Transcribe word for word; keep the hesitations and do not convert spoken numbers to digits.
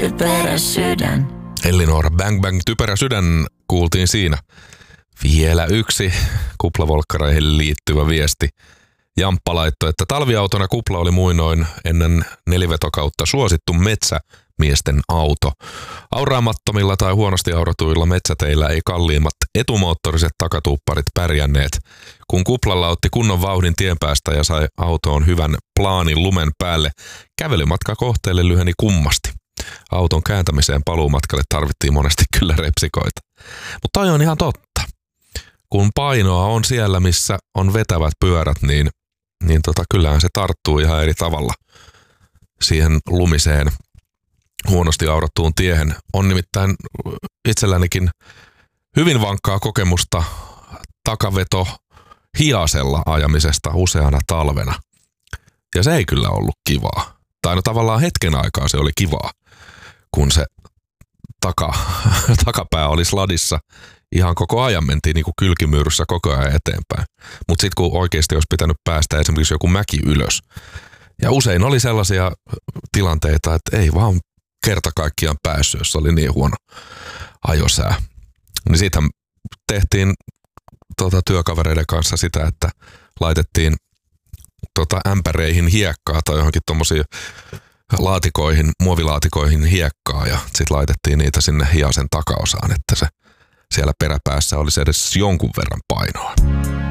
Typerä sydän. Elinor Bang Bang Typerä sydän kuultiin siinä. Vielä yksi kuplavolkkareihin liittyvä viesti. Jamppa laittoi, että talviautona kupla oli muinoin ennen nelivetokautta suosittu metsämiesten auto. Auraamattomilla tai huonosti aurotuilla metsäteillä ei kalliimmat etumoottoriset takatuupparit pärjänneet. Kun kuplalla otti kunnon vauhdin tien päästä ja sai autoon hyvän plaanin lumen päälle, kävelymatka kohteelle lyheni kummasti. Auton kääntämiseen paluumatkalle tarvittiin monesti kyllä repsikoita. Mutta toi on ihan totta. Kun painoa on siellä, missä on vetävät pyörät, niin, niin tota, kyllähän se tarttuu ihan eri tavalla siihen lumiseen, huonosti aurottuun tiehen. On nimittäin itsellänikin hyvin vankkaa kokemusta takaveto hiasella ajamisesta useana talvena. Ja se ei kyllä ollut kivaa. Tai no tavallaan hetken aikaa se oli kivaa, kun se taka, takapää oli sladissa. Ihan koko ajan mentiin niin kuin kylkimyyryssä koko ajan eteenpäin. Mutta sitten kun oikeasti olisi pitänyt päästä esimerkiksi joku mäki ylös. Ja usein oli sellaisia tilanteita, että ei vaan kerta kaikkiaan päässyt, jos oli niin huono ajosää. Niin siitähän tehtiin tota, työkavereiden kanssa sitä, että laitettiin tota, ämpäreihin hiekkaa tai johonkin tommosiin laatikoihin, muovilaatikoihin hiekkaa ja sitten laitettiin niitä sinne hiasen takaosaan, että se siellä peräpäässä olisi edes jonkun verran painoa.